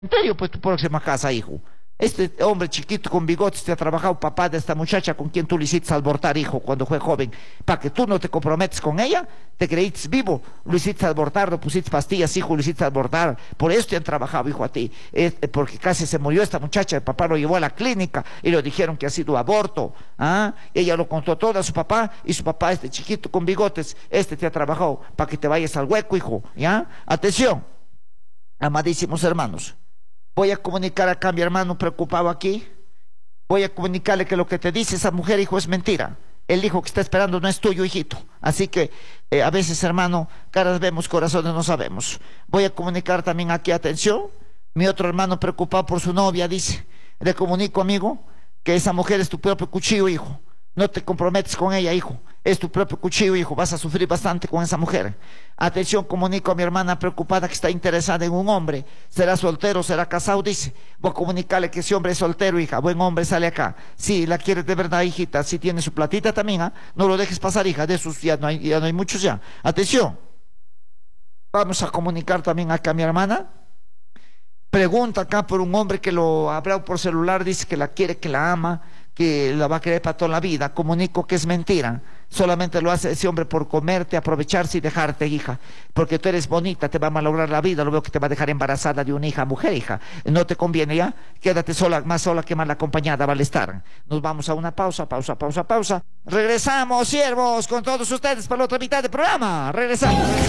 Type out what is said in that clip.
cementerio, pues tu próxima casa, hijo. Este hombre chiquito con bigotes te ha trabajado papá de esta muchacha con quien tú le hiciste abortar, hijo, cuando fue joven. Para que tú no te comprometes con ella, te creíste vivo, lo hiciste abortar, lo pusiste pastillas, hijo, lo hiciste abortar. Por eso te han trabajado, hijo, a ti. Porque casi se murió esta muchacha, el papá lo llevó a la clínica y le dijeron que ha sido aborto. ¿Ah? Ella lo contó todo a su papá y su papá, este chiquito con bigotes, te ha trabajado para que te vayas al hueco, hijo. ¿Ya? Atención, amadísimos hermanos. Voy a comunicar acá a mi hermano preocupado aquí. Voy a comunicarle que lo que te dice esa mujer, hijo, es mentira. El hijo que está esperando no es tuyo, hijito. Así que a veces, hermano, caras vemos, corazones no sabemos. Voy a comunicar también aquí, atención. Mi otro hermano preocupado por su novia dice, le comunico, amigo, que esa mujer es tu propio cuchillo, hijo. No te comprometes con ella, hijo. Es tu propio cuchillo, hijo. Vas a sufrir bastante con esa mujer. Atención, comunico a mi hermana preocupada que está interesada en un hombre. ¿Será soltero, será casado? Dice. Voy a comunicarle que ese hombre es soltero, hija. Buen hombre, sale acá. Sí, la quieres de verdad, hijita. Si tiene su platita también, ¿ah? No lo dejes pasar, hija. De esos ya no hay muchos ya. Atención. Vamos a comunicar también acá a mi hermana. Pregunta acá por un hombre que lo ha hablado por celular. Dice que la quiere, que la ama, que la va a querer para toda la vida. Comunico que es mentira. Solamente lo hace ese hombre por comerte, aprovecharse y dejarte, hija. Porque tú eres bonita, te va a malograr la vida. Lo veo que te va a dejar embarazada de una hija, mujer, hija. No te conviene, ¿ya? Quédate sola, más sola que mal acompañada, vale estar. Nos vamos a una pausa. Regresamos, siervos, con todos ustedes para la otra mitad del programa. Regresamos.